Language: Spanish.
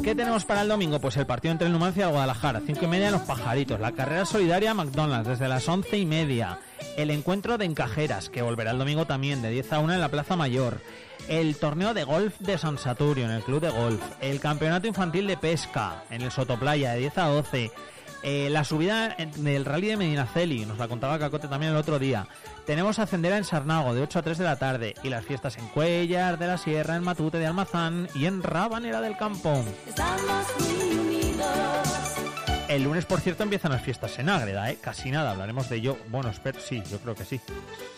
¿Qué tenemos para el domingo? Pues el partido entre el Numancia y el Guadalajara, 5:30 en Los Pajaritos, la carrera solidaria McDonald's desde las 11:30, el encuentro de Encajeras, que volverá el domingo también de 10 a 1 en la Plaza Mayor, el torneo de golf de San Saturio en el Club de Golf, el campeonato infantil de pesca en el Sotoplaya de 10 a 12, la subida del rally de Medinaceli, nos la contaba Cacote también el otro día. Tenemos Hacendera en Sarnago de 8 a 3 de la tarde y las fiestas en Cuellar de la Sierra, en Matute de Almazán y en Rabanera del Campo. Estamos muy unidos. El lunes, por cierto, empiezan las fiestas en Ágreda, casi nada, hablaremos de ello. Bueno, sí, yo creo que sí.